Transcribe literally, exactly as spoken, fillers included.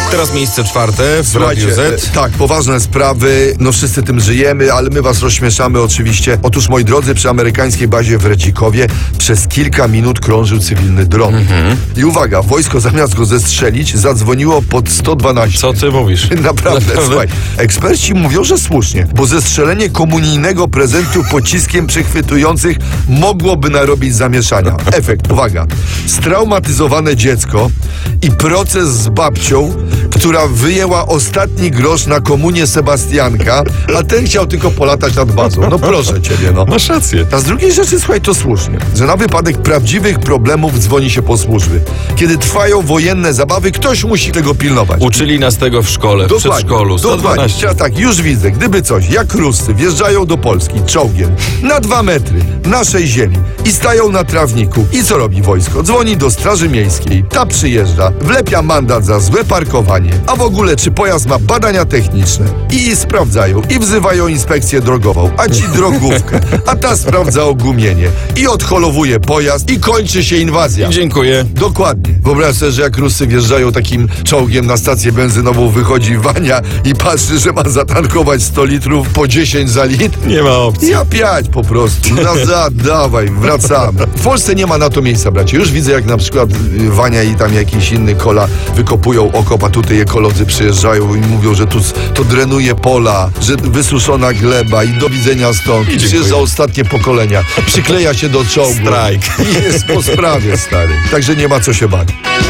Teraz miejsce czwarte w Słuchajcie, Radiu Z. e, tak, poważne sprawy, no wszyscy tym żyjemy, ale my was rozśmieszamy oczywiście. Otóż, moi drodzy, przy amerykańskiej bazie w Redzikowie przez kilka minut krążył cywilny dron. Mhm. I uwaga, wojsko zamiast go zestrzelić, zadzwoniło pod sto dwanaście. Co ty mówisz? Naprawdę, Naprawdę? słuchaj. Eksperci mówią, że słusznie, bo zestrzelenie komunijnego prezentu pociskiem przechwytujących mogłoby narobić zamieszania. Efekt, uwaga, straumatyzowane dziecko i proces z babcią, która wyjęła ostatni grosz na komunię Sebastianka, a ten chciał tylko polatać nad bazą. No proszę ciebie, no. Masz rację. A z drugiej rzeczy, słuchaj, to słusznie, że na wypadek prawdziwych problemów dzwoni się po służby. Kiedy trwają wojenne zabawy, ktoś musi tego pilnować. Uczyli nas tego w szkole, w przedszkolu. sto dwanaście. Ja tak, już widzę, gdyby coś, jak Ruscy wjeżdżają do Polski czołgiem na dwa metry naszej ziemi i stają na trawniku. I co robi wojsko? Dzwoni do Straży Miejskiej, ta przyjeżdża, wlepia mandat za złe parkowanie, a w ogóle czy pojazd ma badania techniczne i sprawdzają, i wzywają inspekcję drogową, a ci drogówkę, a ta sprawdza ogumienie i odholowuje pojazd i kończy się inwazja. Dziękuję. Dokładnie. Wyobraź sobie, że jak Ruscy wjeżdżają takim czołgiem na stację benzynową, wychodzi Wania i patrzy, że ma zatankować sto litrów po dziesięć za litr. Nie ma opcji. Ja piać po prostu. Nazad, dawaj, wracamy. W Polsce nie ma na to miejsca, bracie. Już widzę, jak na przykład y, Wania i tam jakiś inny kola wykopują okop, a tutaj ekolodzy przyjeżdżają i mówią, że tu to drenuje pola, że wysuszona gleba i do widzenia stąd. I przyjeżdża ostatnie pokolenia. Przykleja się do czołgu. Strajk. I jest po sprawie, stary. Także nie ma co się bać.